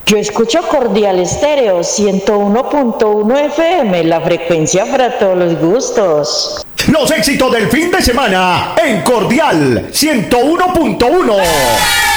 Yo escucho Cordial Estéreo 101.1 FM, la frecuencia para todos los gustos. Los éxitos del fin de semana en Cordial 101.1.